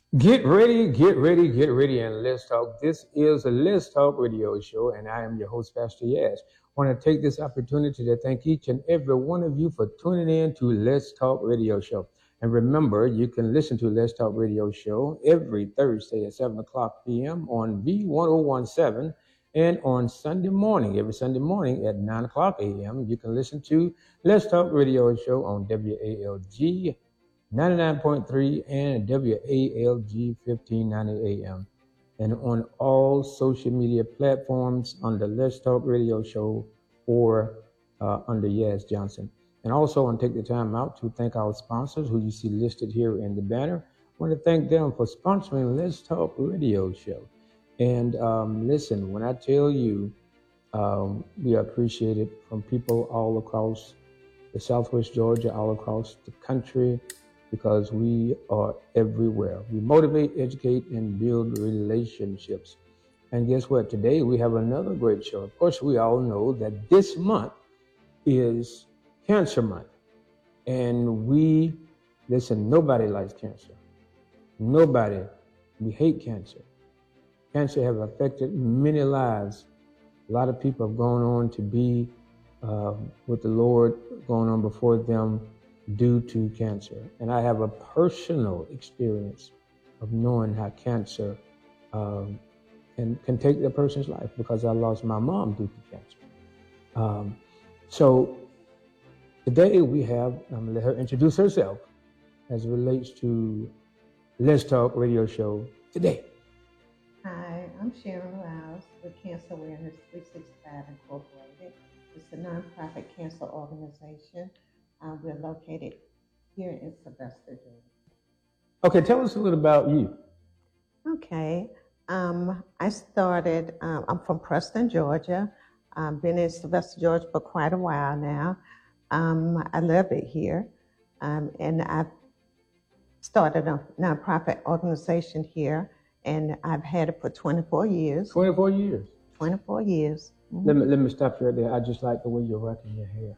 Get ready, get ready, get ready, and let's talk. This is a Let's Talk radio show, and I am your host, Pastor Yash. I want to take this opportunity to thank each and every one of you for tuning in to Let's Talk radio show. And remember, you can listen to Let's Talk radio show every Thursday at 7 o'clock p.m. on V1017, and on Sunday morning, every Sunday morning at 9 o'clock a.m., you can listen to Let's Talk radio show on WALG 99.3 and WALG 1590 AM, and on all social media platforms under Let's Talk Radio Show or under Yaz Johnson. And also, I want to take the time out to thank our sponsors who you see listed here in the banner. I want to thank them for sponsoring Let's Talk Radio Show. And listen, when I tell you we appreciate it from people all across the Southwest Georgia, all across the country, because we are everywhere. We motivate, educate, and build relationships. And guess what? Today we have another great show. Of course, we all know that this month is Cancer Month. And listen, nobody likes cancer. Nobody. We hate cancer. Cancer has affected many lives. A lot of people have gone on to be with the Lord, going on before them, due to cancer. And I have a personal experience of knowing how cancer can take a person's life, because I lost my mom due to cancer. So today I'm going to let her introduce herself as it relates to Let's Talk radio show today. Hi, I'm Sharon Rouse with Cancer Awareness 365 Incorporated. It's a nonprofit cancer organization. We're located here in Sylvester, Georgia. Okay, tell us a little about you. Okay, I started, I'm from Preston, Georgia. I've been in Sylvester, Georgia for quite a while now. I love it here. And I've started a nonprofit organization here, and I've had it for 24 years. 24 years? 24 years. Mm-hmm. Let me stop you right there. I just like the way you're rocking your hair.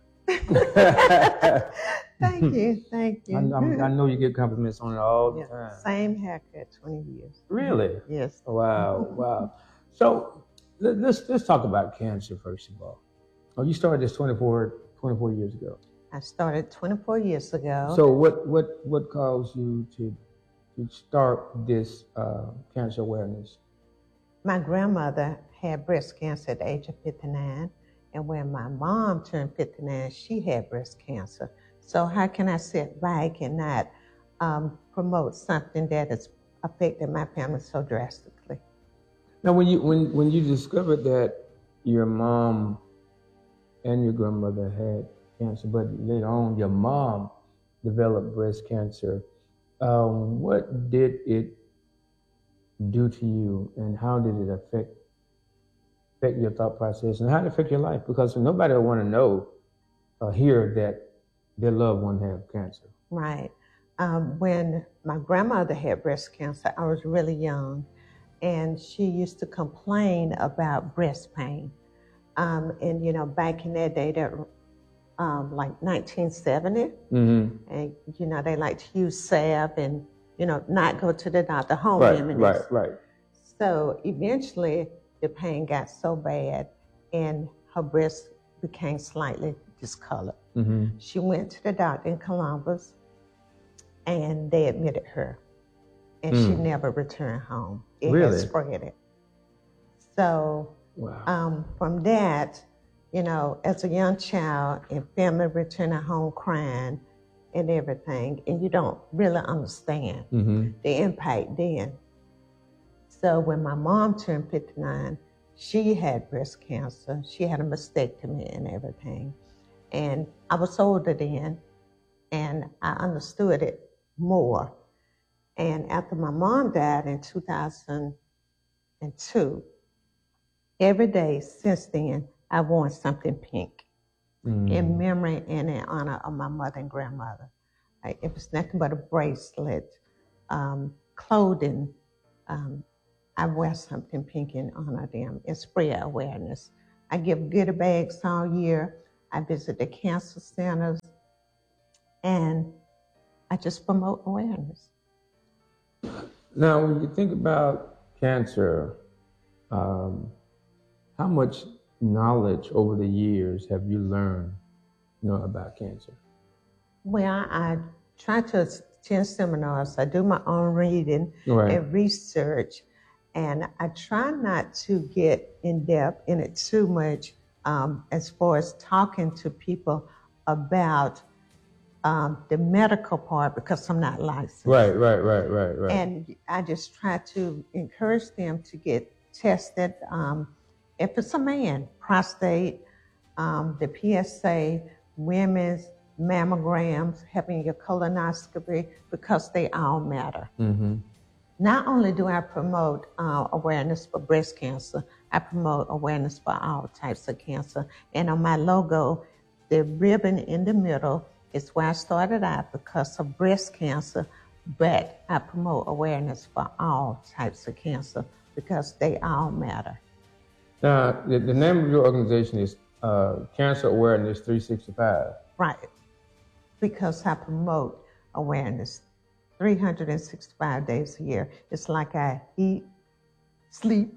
Thank you. I know you get compliments on it all the time. Same haircut, 20 years. Really? Yes. Wow. So let's talk about cancer first of all. Oh, you started this 24 years ago. I started 24 years ago. So what caused you to start this cancer awareness? My grandmother had breast cancer at the age of 59. And when my mom turned 59, she had breast cancer. So how can I sit back and not promote something that has affected my family so drastically? Now, when you discovered that your mom and your grandmother had cancer, but later on your mom developed breast cancer, what did it do to you, and how did it affect your thought process, and how did it affect your life? Because nobody will want to know or hear that their loved one had cancer. Right. When my grandmother had breast cancer, I was really young, and she used to complain about breast pain. And you know, back in that day, that like 1970, and you know, they like to use salve and not go to the doctor, home remedies. Right. So eventually, the pain got so bad, and her breast became slightly discolored. Mm-hmm. She went to the doctor in Columbus, and they admitted her, and she never returned home. It really? had spread it. So from that, as a young child, and family returning home crying and everything, and you don't really understand the impact then. So when my mom turned 59, she had breast cancer. She had a mastectomy and everything. And I was older then, and I understood it more. And after my mom died in 2002, every day since then, I worn something pink in memory and in honor of my mother and grandmother. It was nothing but a bracelet, clothing. I wear something pink in honor of them. It's spread awareness. I give goodie bags all year. I visit the cancer centers, and I just promote awareness. Now, when you think about cancer, how much knowledge over the years have you learned, about cancer? Well, I try to attend seminars. I do my own reading Right. and research, and I try not to get in depth in it too much as far as talking to people about the medical part because I'm not licensed. Right. And I just try to encourage them to get tested. If it's a man, prostate, the PSA, women's mammograms, having your colonoscopy, because they all matter. Mm-hmm. Not only do I promote awareness for breast cancer, I promote awareness for all types of cancer. And on my logo, the ribbon in the middle is where I started out because of breast cancer, but I promote awareness for all types of cancer because they all matter. Now, the name of your organization is Cancer Awareness 365. Right, because I promote awareness 365 days a year. It's like I eat, sleep.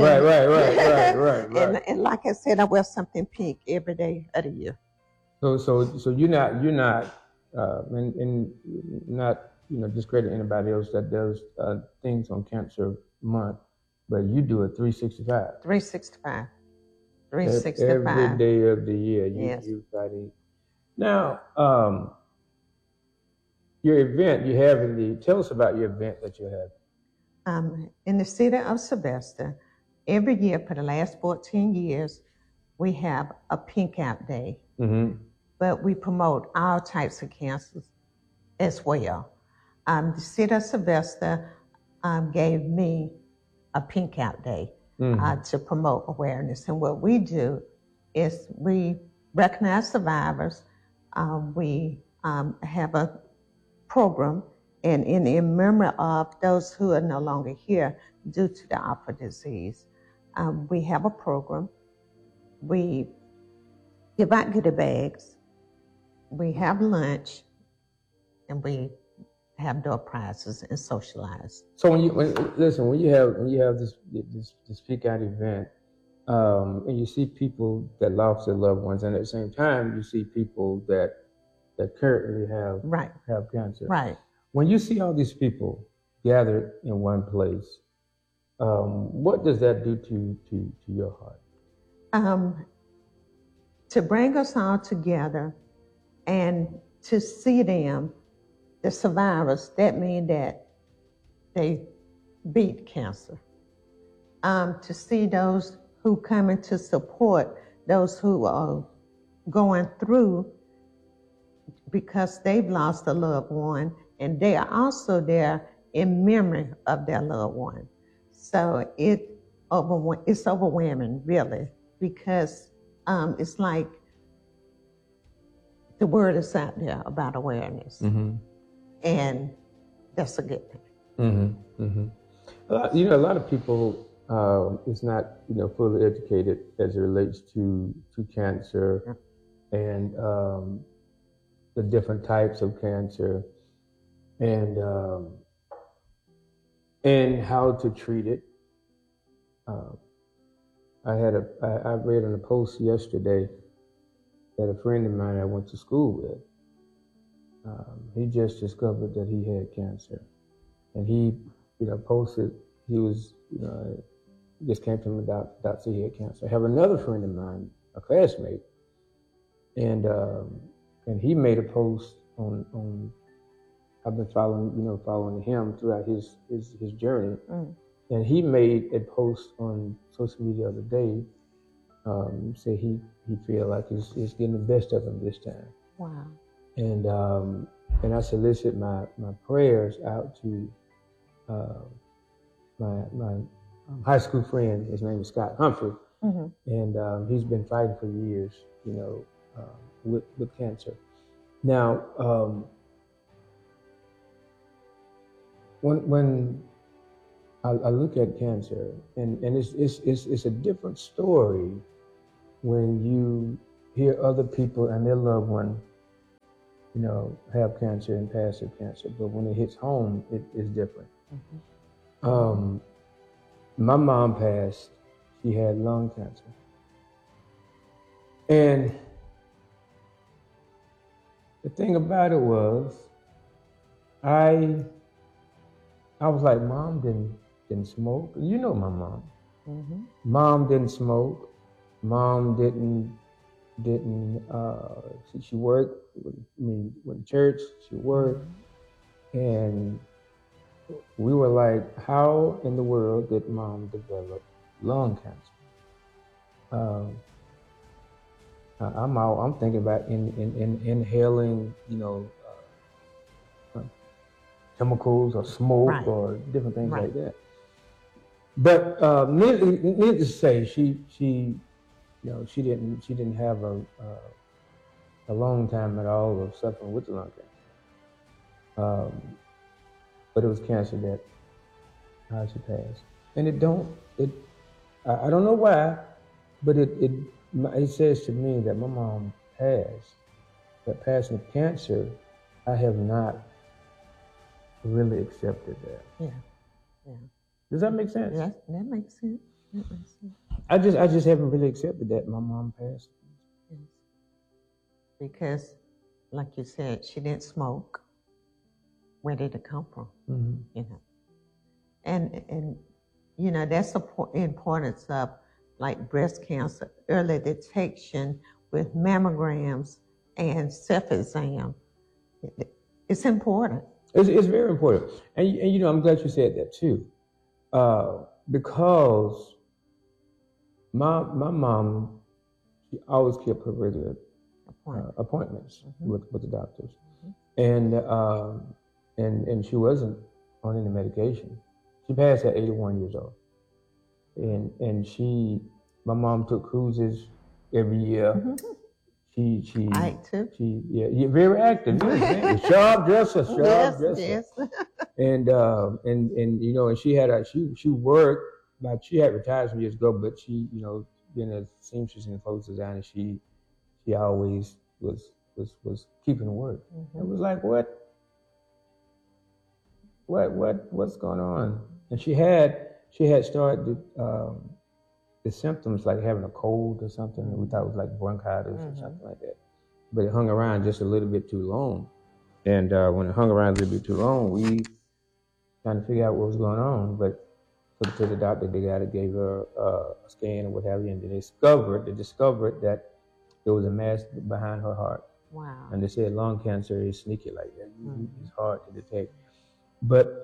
Right. And like I said, I wear something pink every day of the year. So you're not and not discredit anybody else that does things on Cancer Month, but you do it 365. 365. Every day of the year. Yes. You fighting. Now, your event you have tell us about your event that you have. In the city of Sylvester, every year for the last 14 years, we have a Pink Out Day. Mm-hmm. But we promote all types of cancers as well. The city of Sylvester gave me a Pink Out Day to promote awareness. And what we do is we recognize survivors. We have a program, and in memory of those who are no longer here due to the awful disease, we have a program. We give out goodie bags. We have lunch, and we have door prizes and socialize. So when you have this Pink Out event, and you see people that lost their loved ones, and at the same time you see people that currently have cancer. Right. When you see all these people gathered in one place, what does that do to your heart? To bring us all together and to see them, the survivors, that means that they beat cancer. To see those who come in to support those who are going through because they've lost a loved one, and they are also there in memory of their loved one. So it's overwhelming, really, because it's like the word is out there about awareness, and that's a good thing. A lot of people is not fully educated as it relates to cancer and the different types of cancer and how to treat it. I read on a post yesterday that a friend of mine I went to school with, he just discovered that he had cancer, and he posted he was just came to me about say he had cancer. I have another friend of mine, a classmate, and he made a post on I've been following him throughout his journey. And he made a post on social media the other day, say he feel like he's getting the best of him this time. Wow. And I solicit my prayers out to my high school friend. His name is Scott Humphrey, and he's been fighting for years, with cancer. Now, when I look at cancer, and it's a different story when you hear other people and their loved one, have cancer and passive cancer. But when it hits home, it is different. My mom passed. She had lung cancer. And the thing about it was, I was like, Mom didn't smoke. You know my mom. Mm-hmm. Mom didn't smoke. Mom didn't. She worked. Went to church. She worked, and we were like, how in the world did Mom develop lung cancer? I'm thinking about inhaling, chemicals or smoke or different things like that. But needless to say, she didn't have a long time at all of suffering with the lung cancer. But it was cancer that she passed, and I don't know why, but it says to me that my mom passed, but passing of cancer, I have not really accepted that. Yeah. Does that make sense? Yes, that makes sense. I just haven't really accepted that my mom passed. Yes. Because, like you said, she didn't smoke. Where did it come from? Mm-hmm. And that's the importance of like breast cancer, early detection with mammograms and self-exam. It's important. It's very important. And I'm glad you said that too. Because my mom, she always kept her regular appointments with the doctors. And she wasn't on any medication. She passed at 81 years old. And my mom took cruises every year. She active. She very active. Sharp dresser. Yes. And she worked, but she had retired some years ago, but she, being a seamstress and clothes designer, she always was keeping work. It was like, what's going on? And she had started the symptoms like having a cold or something. We thought it was like bronchitis or something like that. But it hung around just a little bit too long. And when it hung around a little bit too long, we trying to figure out what was going on. But to the doctor, they gave her a scan or what have you, and they discovered that there was a mass behind her heart. Wow. And they said lung cancer is sneaky like that. It's hard to detect. But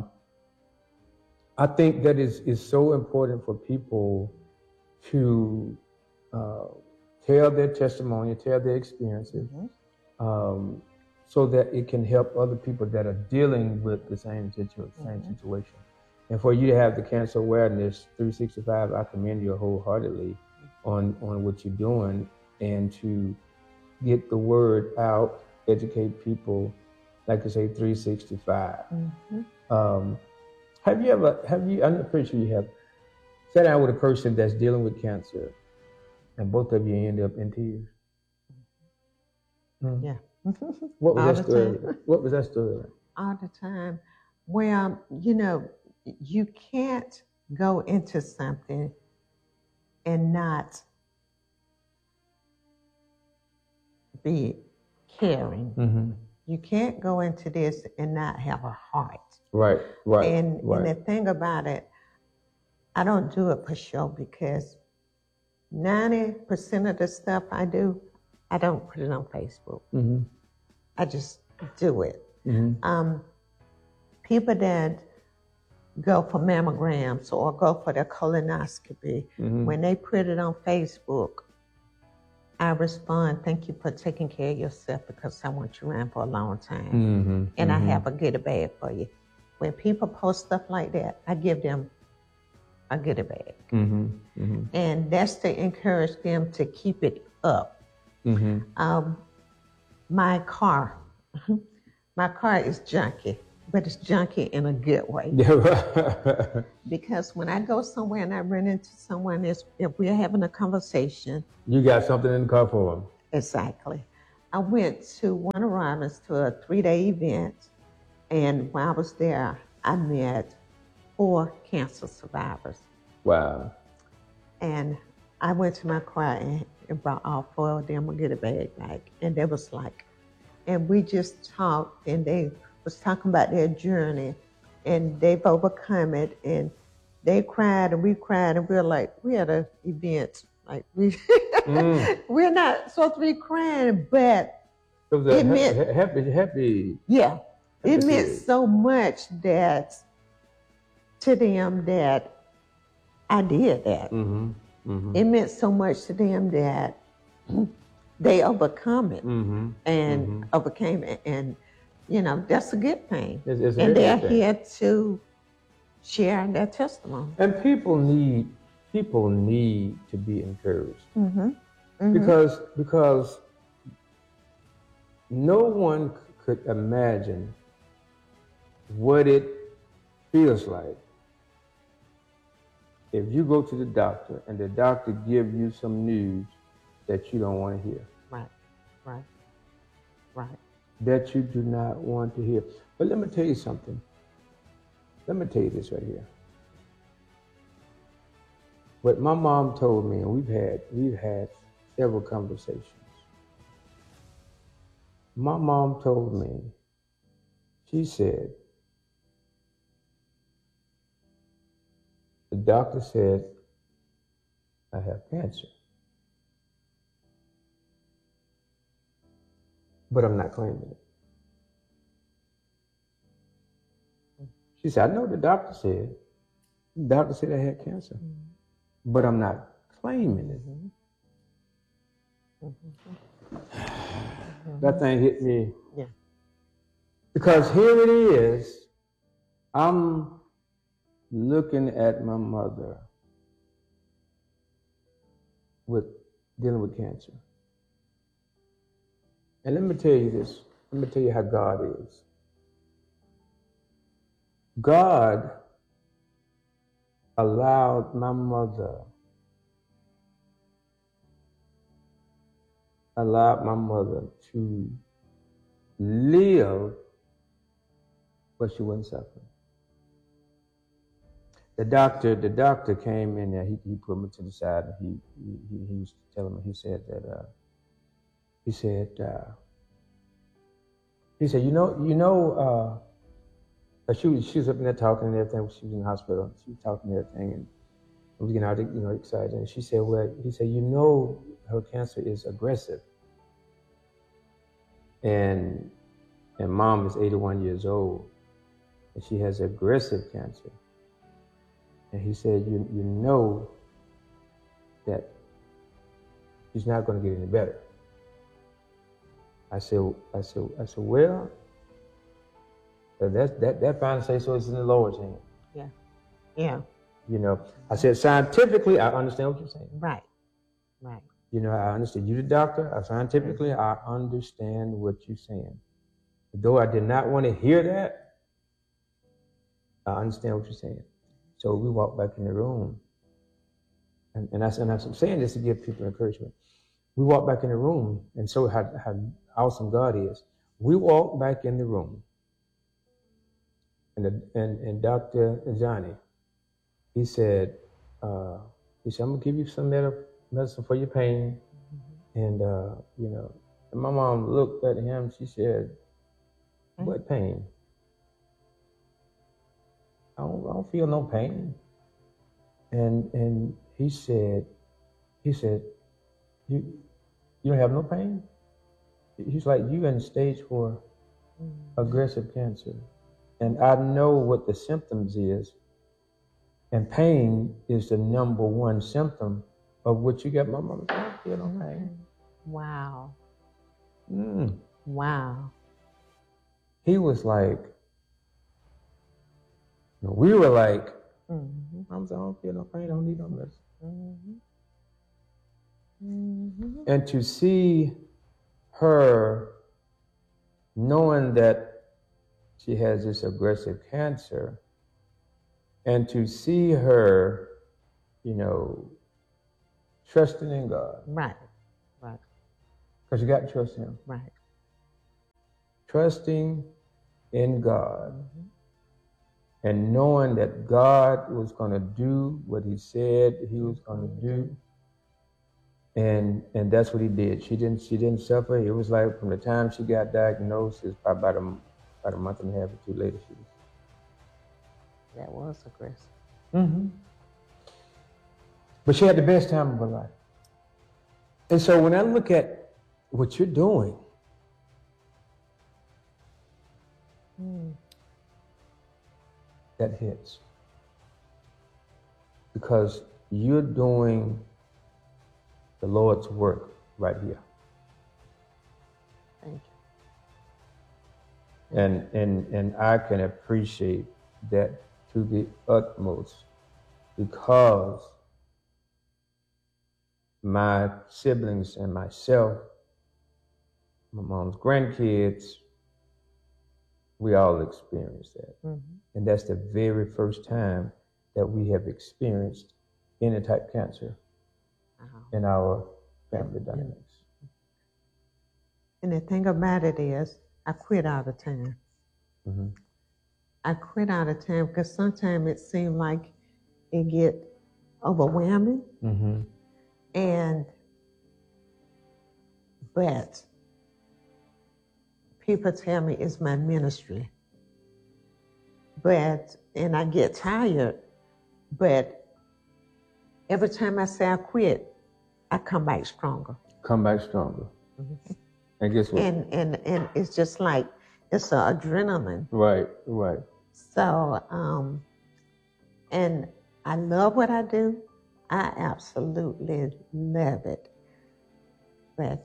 I think that is so important for people to tell their testimony, tell their experiences, so that it can help other people that are dealing with the same situation. And for you to have the Cancer Awareness 365, I commend you wholeheartedly on what you're doing, and to get the word out, educate people, like I say, 365. Have you, I'm pretty sure you have, sat down with a person that's dealing with cancer and both of you end up in tears? Yeah. What was that story? What was that story like? All the time. Well, you can't go into something and not be caring. You can't go into this and not have a heart. Right. And the thing about it, I don't do it for show, because 90% of the stuff I do, I don't put it on Facebook. I just do it. People that go for mammograms or go for their colonoscopy, when they put it on Facebook, I respond, thank you for taking care of yourself, because I want you around for a long time. And I have a goodie bag for you. When people post stuff like that, I give them a goodie bag. And that's to encourage them to keep it up. My car is junky, but it's junky in a good way. Because when I go somewhere and I run into someone, if we're having a conversation, you got something in the car for them. Exactly. I went to Warner Robins to a 3-day event, and while I was there, I met 4 cancer survivors. Wow. And I went to my choir and brought all 4 of them a goodie bag back. And they was like, and we just talked, and they was talking about their journey, and they've overcome it, and they cried and we cried, and we're like, we had an event, like we're not supposed to be crying, but it meant happy. Yeah, it meant so much that to them that I did that. Mm-hmm. Mm-hmm. It meant so much to them that they overcome it and overcame it, and you know that's a good thing. It's and they're here to share their testimony. And people need to be encouraged because no one could imagine what it feels like if you go to the doctor and the doctor give you some news that you don't want to hear. Right. That you do not want to hear. But let me tell you something. Let me tell you this right here. What my mom told me, and we've had several conversations. My mom told me, she said, the doctor said, I have cancer. But I'm not claiming it. She said, I know the doctor said. The doctor said I had cancer. But I'm not claiming it. That thing hit me. Yeah. Because here it is. I'm looking at my mother dealing with cancer. And let me tell you this. Let me tell you how God is. God allowed my mother to live, but she wasn't suffering. The doctor came in there. He put me to the side, and he was telling me. He said, she was up in there talking and everything. She was in the hospital. She was talking and everything, and we was getting all excited. And she said, he said, her cancer is aggressive. And mom is 81 years old, and she has aggressive cancer. And he said, you know that she's not going to get any better. I said, well, that finally say so it's in the Lord's hand. Yeah. You know, I said, scientifically, I understand what you're saying. Right. You know, I understand. You the doctor. Scientifically, I understand what you're saying. Though I did not want to hear that, I understand what you're saying. So we walked back in the room. And I'm saying this to give people encouragement. We walked back in the room and show how awesome God is. We walked back in the room. And Dr. Johnny, he said, I'm going to give you some medicine for your pain. And, and my mom looked at him. She said, what pain? I don't feel no pain. And he said, you don't have no pain? He's like, you in stage 4 aggressive cancer. And I know what the symptoms is. And pain is the number 1 symptom of what you got. My mama, I don't feel no pain. Wow. Mm. Wow. He was like, we were like, I don't feel no pain, I don't need no medicine. And to see her knowing that she has this aggressive cancer, and to see her, trusting in God. Right. Because you got to trust Him. Right. Trusting in God. and knowing that God was going to do what he said he was going to do. And that's what he did. She didn't suffer. It was like from the time she got diagnosed, it's about a month and a half or two later. That was aggressive. Mm-hmm. But she had the best time of her life. And so when I look at what you're doing, that hits. Because you're doing the Lord's work right here. Thank you. And I can appreciate that to the utmost, because my siblings and myself, my mom's grandkids, we all experienced that. Mm-hmm. And that's the very first time that we have experienced any type of cancer in our family dynamics. And the thing about it is, I quit all the time. Mm-hmm. I quit all the time because sometimes it seemed like it get overwhelming. Mm-hmm. But people tell me it's my ministry. And I get tired, but every time I say I quit, I come back stronger. Come back stronger. Mm-hmm. And guess what? And it's just like, it's an adrenaline. Right. So, and I love what I do. I absolutely love it. But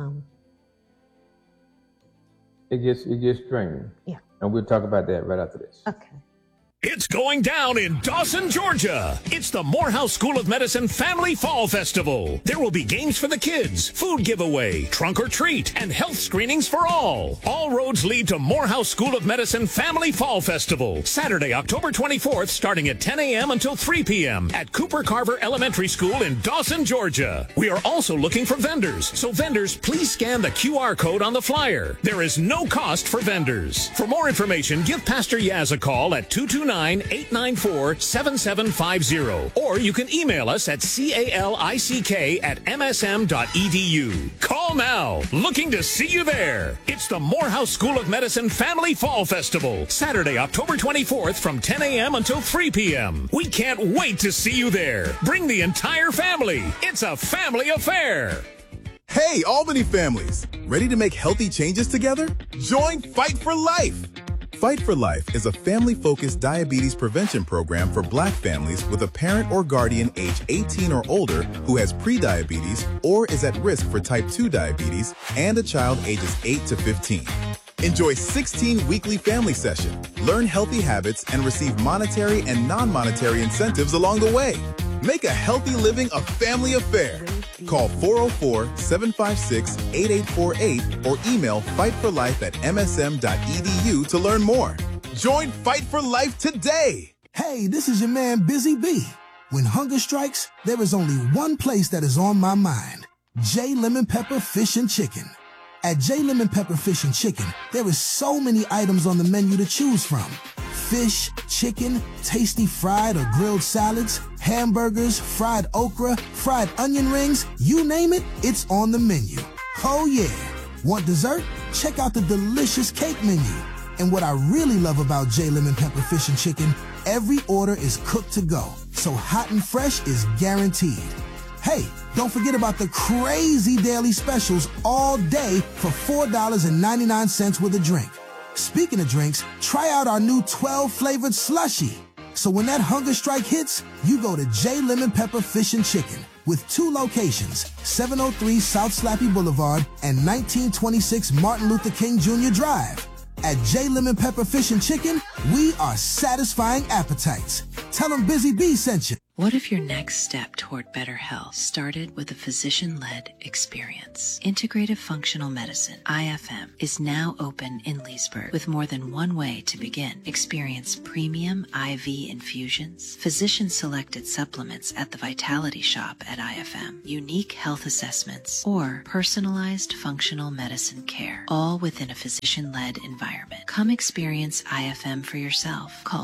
it gets draining. Yeah. And we'll talk about that right after this. Okay. It's going down in Dawson, Georgia. It's the Morehouse School of Medicine Family Fall Festival. There will be games for the kids, food giveaway, trunk or treat, and health screenings for all. All roads lead to Morehouse School of Medicine Family Fall Festival, Saturday, October 24th, starting at 10 a.m. until 3 p.m. at Cooper Carver Elementary School in Dawson, Georgia. We are also looking for vendors, so vendors, please scan the QR code on the flyer. There is no cost for vendors. For more information, give Pastor Yaz a call at 229-894-7750, or you can email us at calick@msm.edu. Call now. Looking to see you there. It's the Morehouse School of Medicine Family Fall Festival, Saturday, October 24th from 10 a.m. until 3 p.m. We can't wait to see you there. Bring the entire family. It's a family affair. Hey, Albany families, ready to make healthy changes together? Join Fight for Life. Fight for Life is a family-focused diabetes prevention program for Black families with a parent or guardian age 18 or older who has prediabetes or is at risk for type 2 diabetes and a child ages 8 to 15. Enjoy 16 weekly family sessions, learn healthy habits, and receive monetary and non-monetary incentives along the way. Make a healthy living a family affair. Call 404-756-8848 or email fightforlife@msm.edu to learn more. Join Fight for Life today. Hey, this is your man Busy B. When hunger strikes, there is only one place that is on my mind. J Lemon Pepper Fish and Chicken. At J Lemon Pepper Fish and Chicken, there is so many items on the menu to choose from. Fish, chicken, tasty fried or grilled salads, hamburgers, fried okra, fried onion rings, you name it, it's on the menu. Oh yeah. Want dessert? Check out the delicious cake menu. And what I really love about J Lemon Pepper Fish and Chicken, every order is cooked to go, so hot and fresh is guaranteed. Hey, don't forget about the crazy daily specials all day for $4.99 with a drink. Speaking of drinks, try out our new 12-flavored slushie. So when that hunger strike hits, you go to J Lemon Pepper Fish and Chicken with 2 locations, 703 South Slappy Boulevard and 1926 Martin Luther King Jr. Drive. At J Lemon Pepper Fish and Chicken, we are satisfying appetites. Tell them Busy B sent you. What if your next step toward better health started with a physician-led experience? Integrative Functional Medicine, IFM, is now open in Leesburg with more than one way to begin. Experience premium IV infusions, physician-selected supplements at the Vitality Shop at IFM, unique health assessments, or personalized functional medicine care, all within a physician-led environment. Come experience IFM for yourself. Call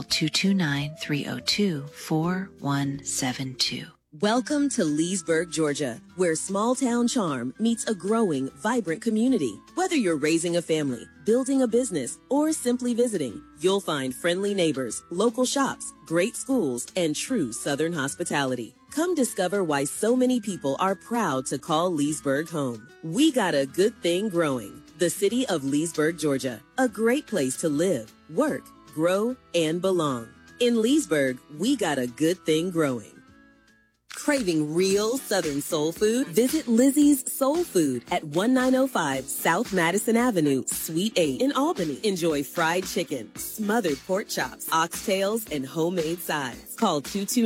229-302-4172. Welcome to Leesburg, Georgia, where small-town charm meets a growing, vibrant community. Whether you're raising a family, building a business, or simply visiting, you'll find friendly neighbors, local shops, great schools, and true Southern hospitality. Come discover why so many people are proud to call Leesburg home. We got a good thing growing. The city of Leesburg, Georgia, a great place to live, work, grow, and belong. In Leesburg, we got a good thing growing. Craving real Southern soul food? Visit Lizzie's Soul Food at 1905 South Madison Avenue, Suite 8 in Albany. Enjoy fried chicken, smothered pork chops, oxtails, and homemade sides. Call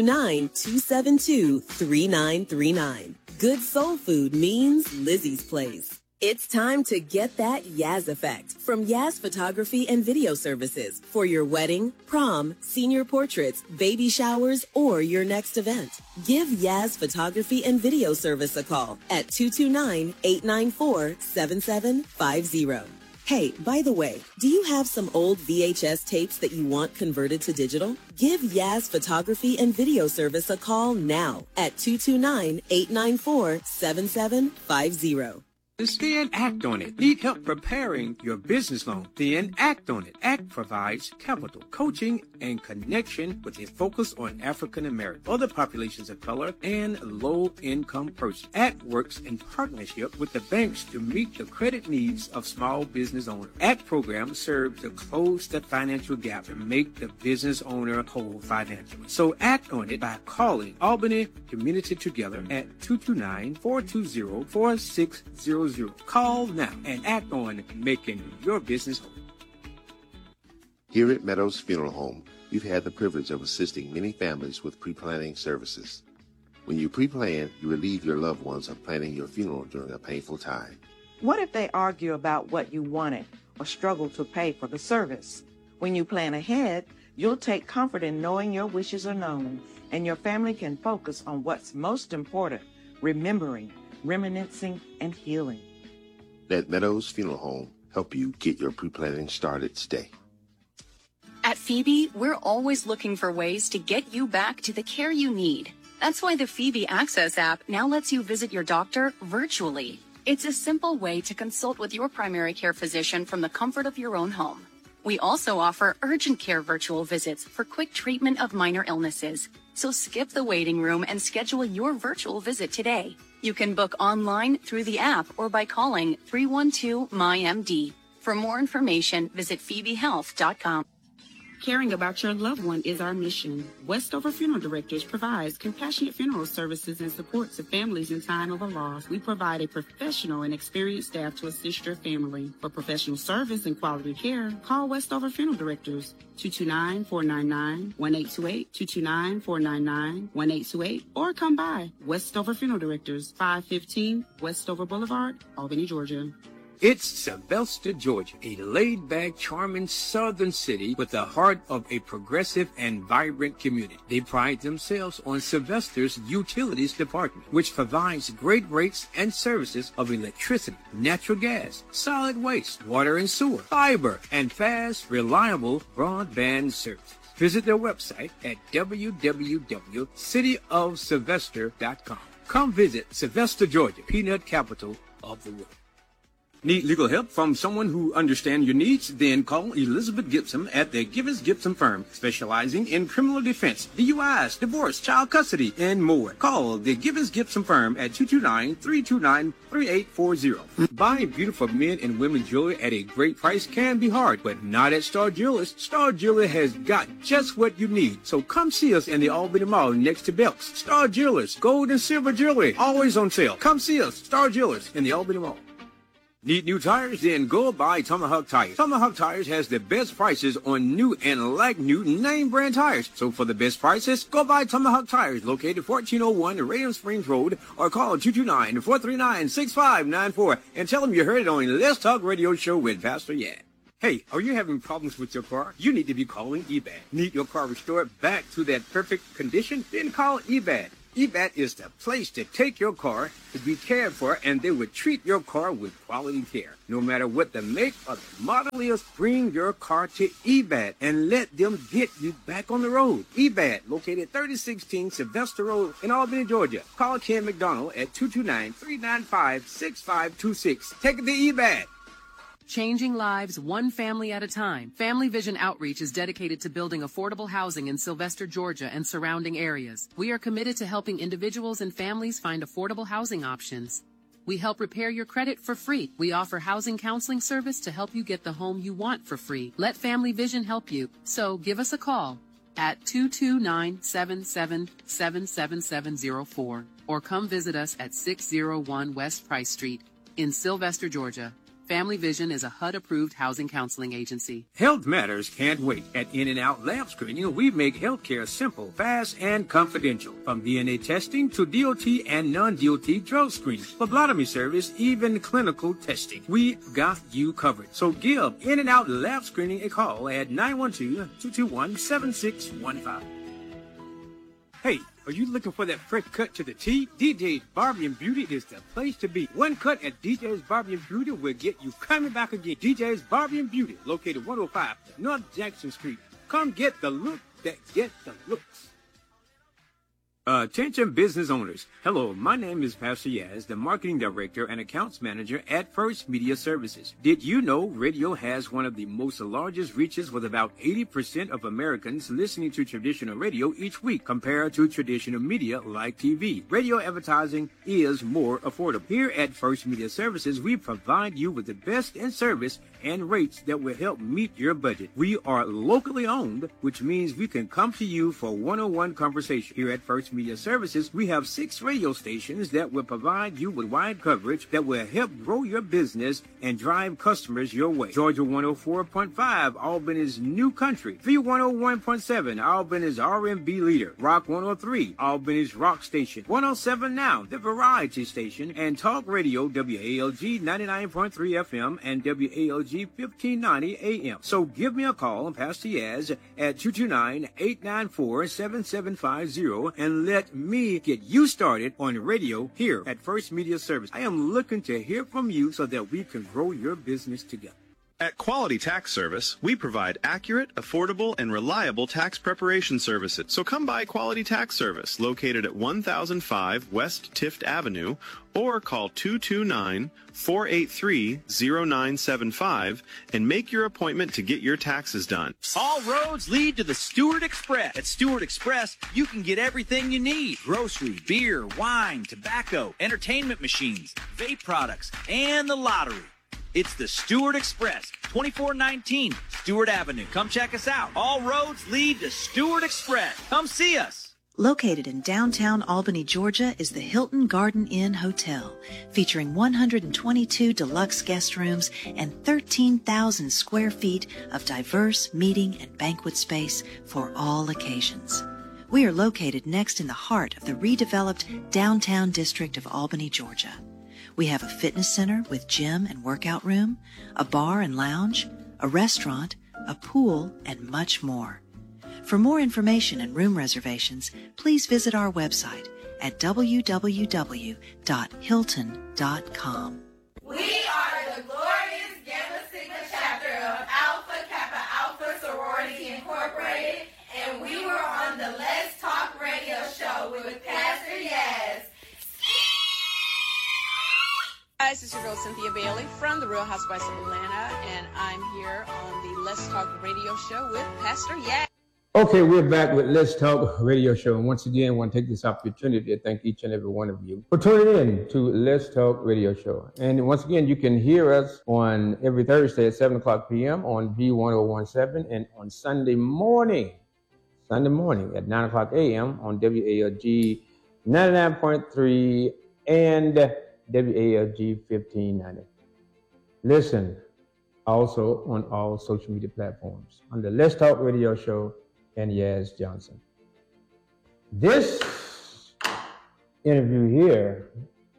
229-272-3939. Good soul food means Lizzie's Place. It's time to get that Yaz effect from Yaz Photography and Video Services for your wedding, prom, senior portraits, baby showers, or your next event. Give Yaz Photography and Video Service a call at 229-894-7750. Hey, by the way, do you have some old VHS tapes that you want converted to digital? Give Yaz Photography and Video Service a call now at 229-894-7750. Then act on it. Need help preparing your business loan? Then act on it. ACT provides capital, coaching, and connection with a focus on African American, other populations of color, and low-income persons. ACT works in partnership with the banks to meet the credit needs of small business owners. ACT program serves to close the financial gap and make the business owner whole financially. So act on it by calling Albany Community Together at 229-420-4600. Call now and act on making your business home. Here at Meadows Funeral Home, we've had the privilege of assisting many families with pre-planning services. When you pre-plan, you relieve your loved ones of planning your funeral during a painful time. What if they argue about what you wanted or struggle to pay for the service? When you plan ahead, you'll take comfort in knowing your wishes are known, and your family can focus on what's most important, remembering, reminiscing, and healing. Let Meadows Funeral Home help you get your pre-planning started today. At Phoebe, we're always looking for ways to get you back to the care you need. That's why the Phoebe Access app now lets you visit your doctor virtually. It's a simple way to consult with your primary care physician from the comfort of your own home. We also offer urgent care virtual visits for quick treatment of minor illnesses. So skip the waiting room and schedule your virtual visit today. You can book online through the app or by calling 312-MyMD. For more information, visit phoebehealth.com. Caring about your loved one is our mission. Westover Funeral Directors provides compassionate funeral services and support to families in time of a loss. We provide a professional and experienced staff to assist your family. For professional service and quality care, call Westover Funeral Directors, 229-499-1828, 229-499-1828, or come by Westover Funeral Directors, 515 Westover Boulevard, Albany, Georgia. It's Sylvester, Georgia, a laid-back, charming southern city with the heart of a progressive and vibrant community. They pride themselves on Sylvester's Utilities Department, which provides great rates and services of electricity, natural gas, solid waste, water and sewer, fiber, and fast, reliable broadband services. Visit their website at www.cityofsylvester.com. Come visit Sylvester, Georgia, peanut capital of the world. Need legal help from someone who understands your needs? Then call Elizabeth Gibson at the Givens Gibson firm, specializing in criminal defense, DUIs, divorce, child custody, and more. Call the Givens Gibson firm at 229-329-3840. Buying beautiful men and women jewelry at a great price can be hard, but not at Star Jewelers. Star Jewelers has got just what you need. So come see us in the Albany Mall next to Belk's. Star Jewelers, gold and silver jewelry, always on sale. Come see us, Star Jewelers, in the Albany Mall. Need new tires? Then go buy Tomahawk Tires. Tomahawk Tires has the best prices on new and like-new name brand tires. So for the best prices, go buy Tomahawk Tires, located 1401 Radium Springs Road, or call 229-439-6594 and tell them you heard it on Let's Talk Radio Show with Pastor Yaz. Hey, are you having problems with your car? You need to be calling eBAT. Need your car restored back to that perfect condition? Then call eBAT. eBAT is the place to take your car to be cared for, and they will treat your car with quality care. No matter what the make or the model is, bring your car to eBAT and let them get you back on the road. eBAT, located 3016 Sylvester Road in Albany, Georgia. Call Ken McDonald at 229-395-6526. Take it to eBAT. Changing lives one family at a time. Family Vision Outreach is dedicated to building affordable housing in Sylvester, Georgia and surrounding areas. We are committed to helping individuals and families find affordable housing options. We help repair your credit for free. We offer housing counseling service to help you get the home you want for free. Let Family Vision help you. So give us a call at 229-777-7704 or come visit us at 601 West Price Street in Sylvester, Georgia. Family Vision is a HUD-approved housing counseling agency. Health matters can't wait. At In-N-Out Lab Screening, we make healthcare simple, fast, and confidential. From DNA testing to DOT and non-DOT drug screening, phlebotomy service, even clinical testing. We got you covered. So give In-N-Out Lab Screening a call at 912-221-7615. Hey, are you looking for that fresh cut to the T? DJ's Barbie and Beauty is the place to be. One cut at DJ's Barbie and Beauty will get you coming back again. DJ's Barbie and Beauty, located 105 North Jackson Street. Come get the look that gets the looks. Attention business owners. Hello, my name is Pastor Yaz, the Marketing Director and Accounts Manager at First Media Services. Did you know radio has one of the most largest reaches, with about 80% of Americans listening to traditional radio each week compared to traditional media like TV? Radio advertising is more affordable. Here at First Media Services, we provide you with the best in service and rates that will help meet your budget. We are locally owned, which means we can come to you for one-on-one conversation. Here at First Media Services, we have 6 radio stations that will provide you with wide coverage that will help grow your business and drive customers your way. Georgia 104.5, Albany's New Country. V101.7, Albany's R&B leader. Rock 103, Albany's rock station. 107 Now, the variety station. And Talk Radio, WALG 99.3 FM and WALG 1590 AM. So give me a call, Pastor Yaz, at 229-894-7750 and let me get you started on radio here at First Media Service. I am looking to hear from you so that we can grow your business together. At Quality Tax Service, we provide accurate, affordable, and reliable tax preparation services. So come by Quality Tax Service, located at 1005 West Tift Avenue, or call 229-483-0975 and make your appointment to get your taxes done. All roads lead to the Stewart Express. At Stewart Express, you can get everything you need: grocery, beer, wine, tobacco, entertainment machines, vape products, and the lottery. It's the Stewart Express, 2419 Stewart Avenue. Come check us out. All roads lead to Stewart Express. Come see us. Located in downtown Albany, Georgia, is the Hilton Garden Inn Hotel, featuring 122 deluxe guest rooms and 13,000 square feet of diverse meeting and banquet space for all occasions. We are located next in the heart of the redeveloped downtown district of Albany, Georgia. We have a fitness center with gym and workout room, a bar and lounge, a restaurant, a pool, and much more. For more information and room reservations, please visit our website at www.hilton.com. We are the glorious Gamma Sigma chapter of Alpha Kappa Alpha Sorority Incorporated, and we were on the Let's Talk Radio Show with Pastor Yaz. Guys, this is your girl Cynthia Bailey from the Real Housewives of Atlanta, and I'm here on the Let's Talk Radio Show with Pastor Yaz. Okay, we're back with Let's Talk Radio Show, and once again, I want to take this opportunity to thank each and every one of you for tuning in to Let's Talk Radio Show. And once again, you can hear us on every Thursday at 7 o'clock p.m. on V1017, and on Sunday morning at 9 o'clock a.m. on WALG 99.3 and WALG 1590. Listen also on all social media platforms under Let's Talk Radio Show and Yaz Johnson. This interview here,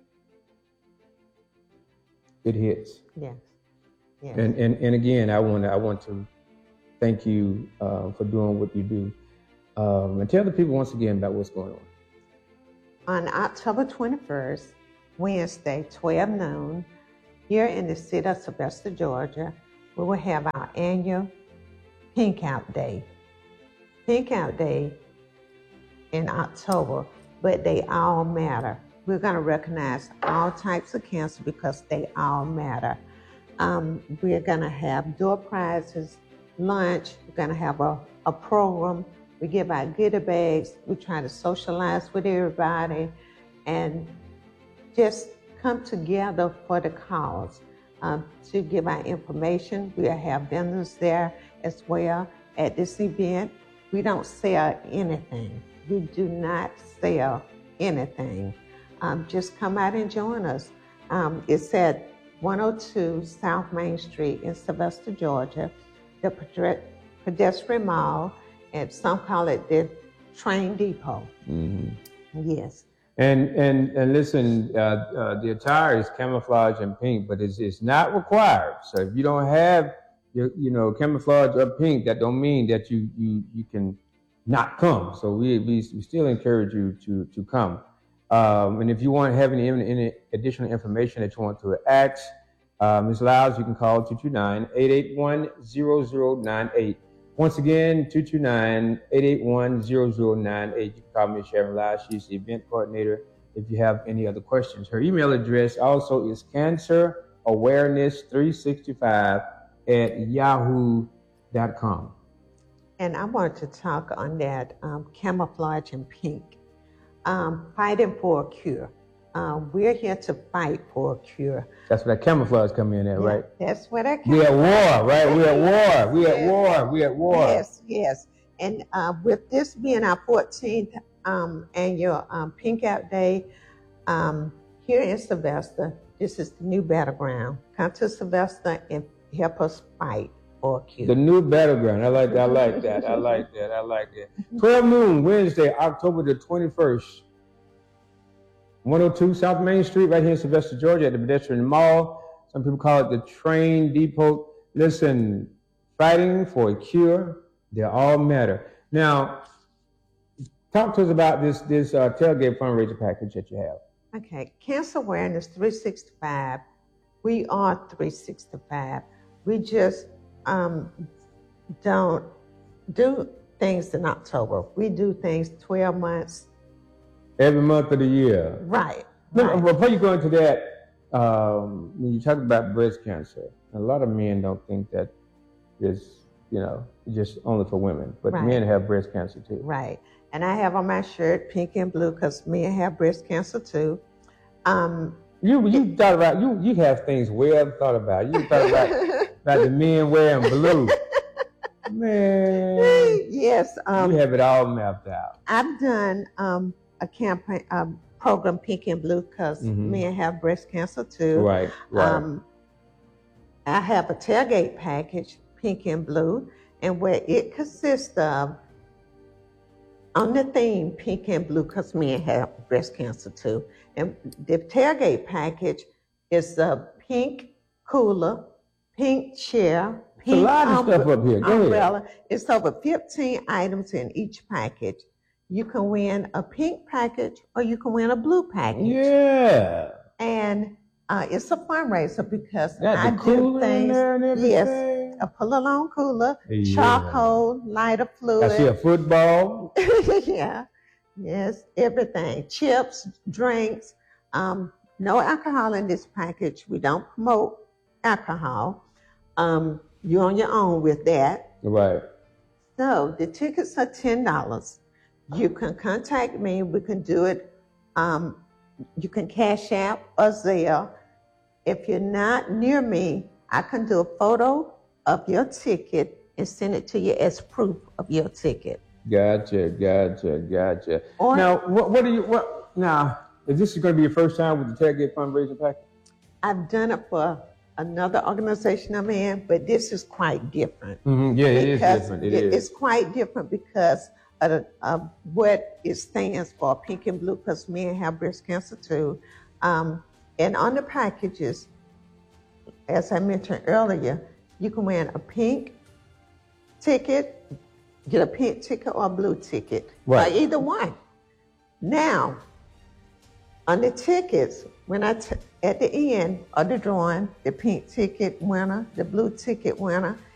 it hits. Yes. Yes. And again, I want to thank you for doing what you do. And tell the people once again about what's going on. On October 21st, Wednesday, 12 noon, here in the city of Sylvester, Georgia, we will have our annual Pink Out Day. Pink Out Day in October, but they all matter. We're going to recognize all types of cancer because they all matter. We're going to have door prizes, lunch. We're going to have a program. We give out goodie bags. We try to socialize with everybody and just come together for the cause. To give out information, we'll have vendors there as well at this event. We don't sell anything. We do not sell anything. Just come out and join us. It's at 102 South Main Street in Sylvester, Georgia, the pedestrian mall, and some call it the train depot. Mm-hmm. Yes. And listen, the attire is camouflage and pink, but it's not required. So if you don't have your camouflage or pink, that don't mean that you can not come. So we still encourage you to come. And if you want to have any additional information that you want to ask Ms. Lyles, you can call 229-881-0098. Once again, 229-881-0098. You can call Ms. Sharon Lyles. She's the event coordinator if you have any other questions. Her email address also is cancerawareness365@yahoo.com. And I want to talk on that camouflage and pink. Fighting for a cure. We're here to fight for a cure. That's where that camouflage come in at, right? That's where that camouflage. We at war, right? We at war. Yes. And with this being our 14th annual Pink Out Day here in Sylvester, this is the new battleground. Come to Sylvester and help us fight for a cure. The new battleground. I like that. 12 noon, Wednesday, October the 21st. 102 South Main Street, right here in Sylvester, Georgia, at the pedestrian mall. Some people call it the train depot. Listen, fighting for a cure, they all matter. Now, talk to us about this tailgate fundraiser package that you have. Okay, Cancer Awareness 365. We are 365. We just don't do things in October. We do things 12 months. Every month of the year. Right. Before you go into that, when you talk about breast cancer, a lot of men don't think that it's, just only for women, but men have breast cancer too. Right. And I have on my shirt pink and blue because men have breast cancer too. You thought about, you have things well thought about. You thought about the men wearing blue. Man. Yes. You have it all mapped out. I've done a campaign program Pink and Blue because men have breast cancer too. Right. I have a tailgate package, Pink and Blue, and where it consists of, on the theme Pink and Blue because men have breast cancer too. And the tailgate package is a pink cooler, pink chair, pink a lot of stuff up here. Go umbrella. ahead. It's over 15 items in each package. You can win a pink package or you can win a blue package. Yeah. And it's a fundraiser because I do things. Yes, a pull-along cooler, charcoal, lighter fluid. I see a football. Yeah. Yes, everything. Chips, drinks. No alcohol in this package. We don't promote alcohol. You're on your own with that. Right. So the tickets are $10. You can contact me. We can do it. You can Cash App or Zelle. If you're not near me, I can do a photo of your ticket and send it to you as proof of your ticket. Gotcha. Or, now, now, is this going to be your first time with the tailgate fundraising package? I've done it for another organization I'm in, but this is quite different. Mm-hmm. Yeah, it is different. It's quite different because of what it stands for, pink and blue, because men have breast cancer too. And on the packages, as I mentioned earlier, you can win a pink ticket, get a pink ticket or a blue ticket, right. or either one. Now, on the tickets, when at the end of the drawing, the pink ticket winner, the blue ticket winner,